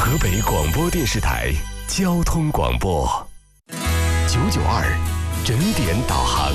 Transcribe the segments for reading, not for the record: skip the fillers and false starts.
河北广播电视台交通广播992整点导航。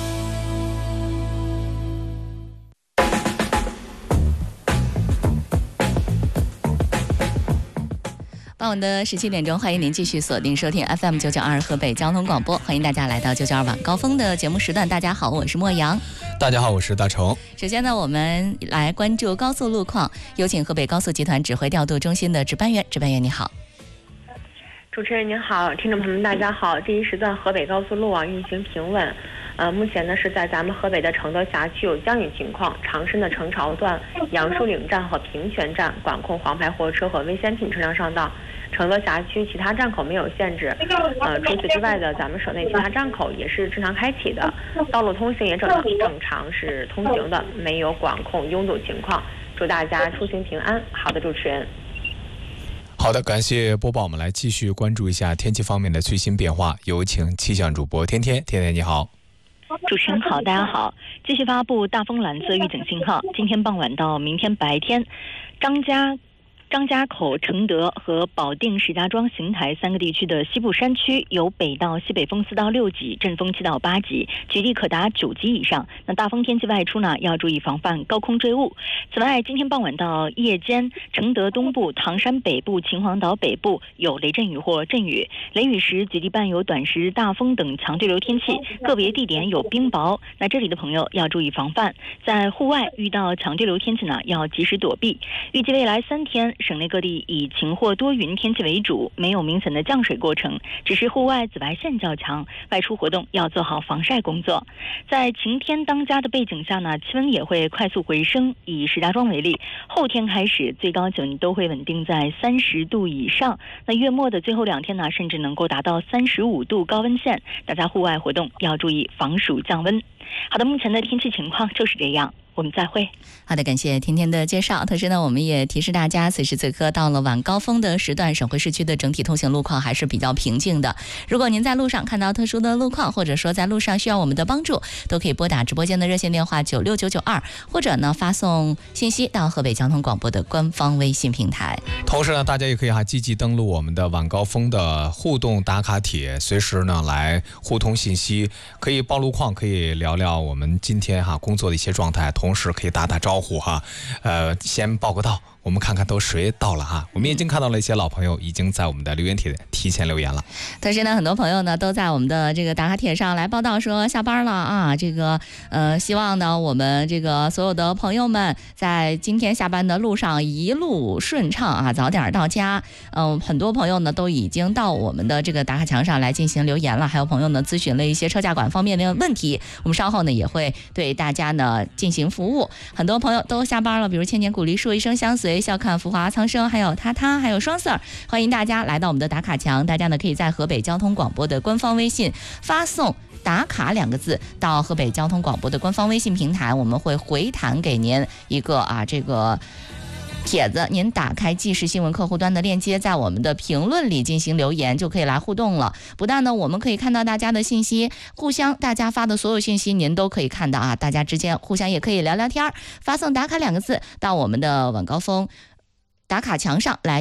傍晚的17点钟，欢迎您继续锁定收听 FM 992河北交通广播，欢迎大家来到992晚高峰的节目时段。大家好，我是莫阳。 大家好，我是大成。 首先呢，我们来关注高速路况，有请河北高速集团指挥调度中心的值班员。值班员你好。 主持人您好，听众朋友们大家好。这一时段河北高速路网运行平稳。目前呢是在咱们河北的承德辖区有降雨情况，长深的成朝段、杨树岭站和平泉站管控黄牌货车和危险品车辆上道。承德辖区其他站口没有限制，除此之外的咱们省内其他站口也是正常开启的，道路通行也正常是通行的，没有管控拥堵情况。祝大家出行平安。好的，主持人。 好的，感谢播报。我们来继续关注一下天气方面的最新变化，有请气象主播天天。天天你好。 主持人好，大家好。继续发布大风蓝色预警信号。今天傍晚到明天白天，张家口、承德和保定、石家庄、邢台3个地区的西部山区有北到西北风4到6级，阵风7到8级，局地可达9级以上。那大风天气外出呢，要注意防范高空坠物。此外，今天傍晚到夜间，承德东部、唐山北部、秦皇岛北部有雷阵雨或阵雨，雷雨时局地伴有短时大风等强对流天气，个别地点有冰雹。那这里的朋友要注意防范，在户外遇到强对流天气呢，要及时躲避。预计未来3天。省内各地以晴或多云天气为主，没有明显的降水过程，只是户外紫外线较强，外出活动要做好防晒工作。在晴天当家的背景下呢，气温也会快速回升。以石家庄为例，后天开始最高气温都会稳定在30度以上，那月末的最后2天呢，甚至能够达到35度高温线。大家户外活动要注意防暑降温。好的，目前的天气情况就是这样。我们再会。 好的，感谢天天的介绍。同时呢，我们也提示大家，此时此刻到了晚高峰的时段，省会市区的整体通行路况还是比较平静的。如果您在路上看到特殊的路况，或者说在路上需要我们的帮助，都可以拨打直播间的热线电话96992，或者呢发送信息到河北交通广播的官方微信平台。 同时呢，大家也可以积极登录我们的晚高峰的互动打卡帖，随时呢来互通信息，可以报路况，可以聊聊我们今天工作的一些状态，同时可以打打招呼先报个到，我们看看都谁到了我们已经看到了一些老朋友已经在我们的留言帖提前留言了。 同时呢，很多朋友呢都在我们的这个打卡帖上来报道说下班了希望呢我们这个所有的朋友们在今天下班的路上一路顺畅早点到家。很多朋友呢都已经到我们的这个打卡墙上来进行留言了，还有朋友呢咨询了一些车驾管方面的问题，我们稍后呢也会对大家呢进行服务。很多朋友都下班了，比如千年古梨树一生相随，笑看浮华苍生，还有他还有双 Sir， 欢迎大家来到我们的打卡墙。大家呢可以在河北交通广播的官方微信发送打卡2个字到河北交通广播的官方微信平台，我们会回弹给您一个这个帖子，您打开即时新闻客户端的链接，在我们的评论里进行留言，就可以来互动了。不但呢我们可以看到大家的信息，互相大家发的所有信息您都可以看到大家之间互相也可以聊聊天，发送打卡2个字到我们的晚高峰打卡墙上来